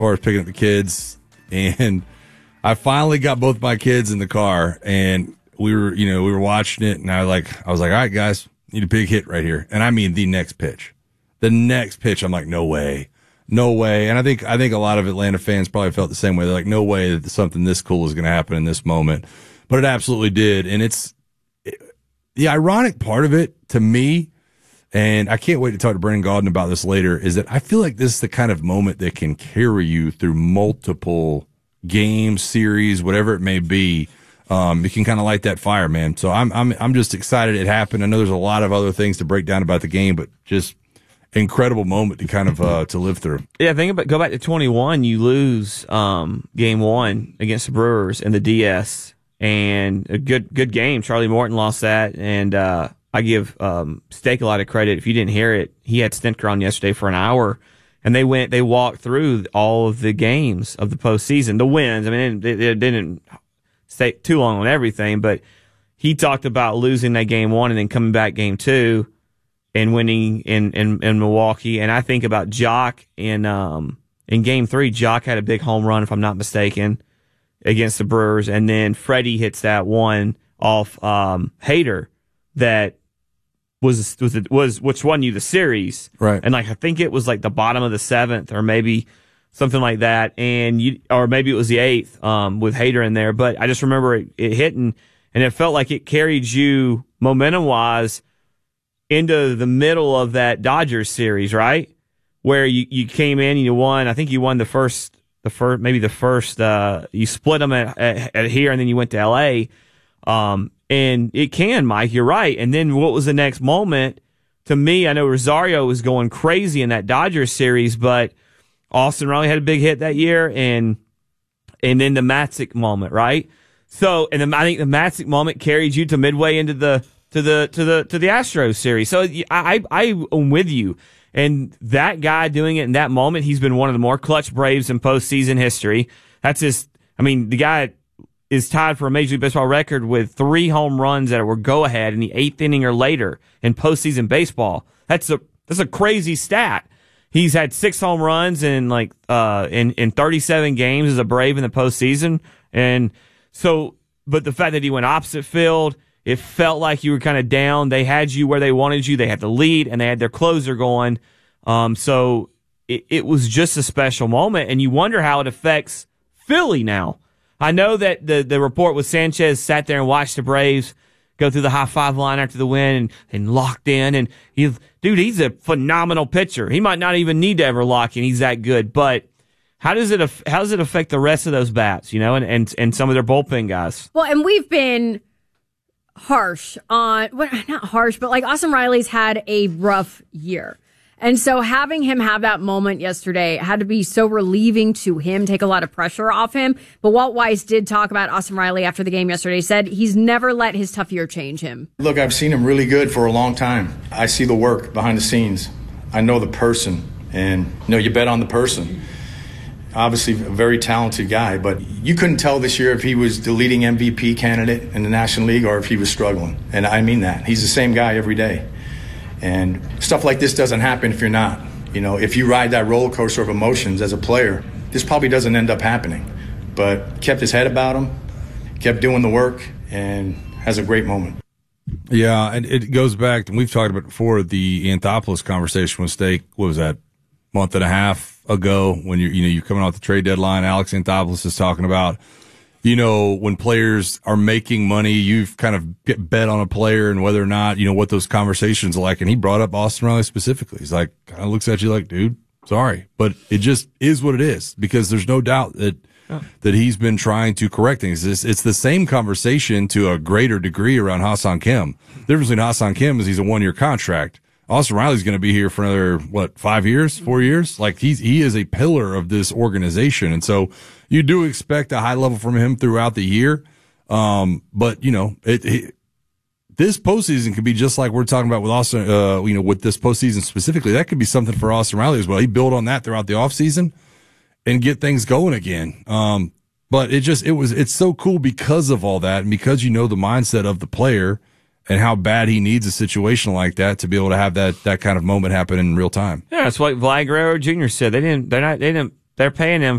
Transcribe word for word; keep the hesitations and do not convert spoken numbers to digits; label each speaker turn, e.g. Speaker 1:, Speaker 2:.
Speaker 1: far as picking up the kids, and I finally got both my kids in the car, and we were, you know, we were watching it, and I like, I was like, all right, guys, need a big hit right here, and I mean the next pitch, the next pitch. I'm like, no way, no way, and I think I think a lot of Atlanta fans probably felt the same way. They're like, no way that something this cool is going to happen in this moment, but it absolutely did, and it's it, the ironic part of it to me. And I can't wait to talk to Brendan Gaudin about this later, is that I feel like this is the kind of moment that can carry you through multiple games, series, whatever it may be. Um, it can kind of light that fire, man. So I'm, I'm, I'm just excited it happened. I know there's a lot of other things to break down about the game, but just incredible moment to kind of, uh, to live through.
Speaker 2: Yeah. Think about, go back to twenty-one. You lose, um, game one against the Brewers in the D S, and a good, good game. Charlie Morton lost that. And, uh, I give um, Steak a lot of credit. If you didn't hear it, he had Stinker on yesterday for an hour, and they went, they walked through all of the games of the postseason, the wins. I mean, they, they didn't stay too long on everything, but he talked about losing that game one and then coming back game two and winning in, in, in Milwaukee. And I think about Jock in um in game three. Jock had a big home run, if I'm not mistaken, against the Brewers, and then Freddie hits that one off um, Hader that. Was was was which won you the series,
Speaker 1: right?
Speaker 2: And like I think it was like the bottom of the seventh, or maybe something like that, and you or maybe it was the eighth, um, with Hader in there. But I just remember it, it hitting, and it felt like it carried you momentum wise into the middle of that Dodgers series, right? Where you, you came in and you won. I think you won the first the first maybe the first. Uh, you split them at, at, at here, and then you went to L A. Um, And it can, Mike, you're right. And then what was the next moment? To me, I know Rosario was going crazy in that Dodgers series, but Austin Riley had a big hit that year, and and then the Matzik moment, right? So, and the, I think the Matzik moment carried you to midway into the to the to the to the Astros series. So I I, I am with you. And that guy doing it in that moment, he's been one of the more clutch Braves in postseason history. That's just, I mean, the guy is tied for a Major League Baseball record with three home runs that were go-ahead in the eighth inning or later in postseason baseball. That's a that's a crazy stat. He's had six home runs in like uh in in thirty-seven games as a Brave in the postseason, and so. But the fact that he went opposite field, it felt like you were kind of down. They had you where they wanted you. They had the lead, and they had their closer going. Um, so it, it was just a special moment, and you wonder how it affects Philly now. I know that the, the report was Sanchez sat there and watched the Braves go through the high five line after the win and, and locked in. And he, dude, he's a phenomenal pitcher. He might not even need to ever lock in. He's that good. But how does it how does it affect the rest of those bats? You know, and and, and some of their bullpen guys.
Speaker 3: Well, and we've been harsh on, well, not harsh, but like Austin Riley's had a rough year. And so having him have that moment yesterday had to be so relieving to him, take a lot of pressure off him. But Walt Weiss did talk about Austin Riley after the game yesterday. He said he's never let his tough year change him.
Speaker 4: Look, I've seen him really good for a long time. I see the work behind the scenes. I know the person, and you know, you bet on the person. Obviously a very talented guy, but you couldn't tell this year if he was the leading M V P candidate in the National League or if he was struggling. And I mean that. He's the same guy every day. And stuff like this doesn't happen if you're not. You know, if you ride that roller coaster of emotions as a player, this probably doesn't end up happening. But kept his head about him, kept doing the work, and has a great moment.
Speaker 1: Yeah, and it goes back, and we've talked about it before, the Anthopoulos conversation with Steak. What was that, month and a half ago when you're, you know, you're coming off the trade deadline? Alex Anthopoulos is talking about, you know, when players are making money, you've kind of get bet on a player and whether or not, you know, what those conversations are like. And he brought up Austin Riley specifically. He's like, kind of looks at you like, dude, sorry, but it just is what it is, because there's no doubt that, oh. that he's been trying to correct things. It's, it's the same conversation to a greater degree around Ha-Seong Kim. The difference between Ha-Seong Kim is he's a one year contract. Austin Riley's going to be here for another, what, five years, four years? Like, he's, he is a pillar of this organization. And so you do expect a high level from him throughout the year. Um, but, you know, it, it, this postseason could be just like we're talking about with Austin, uh, you know, with this postseason specifically. That could be something for Austin Riley as well. He built on that throughout the offseason and get things going again. Um, but it just, it was, it's so cool because of all that, and because you know the mindset of the player and how bad he needs a situation like that to be able to have that, that kind of moment happen in real time.
Speaker 2: Yeah, that's what Vlad Guerrero Junior said. They didn't, they're not, they didn't, they're paying him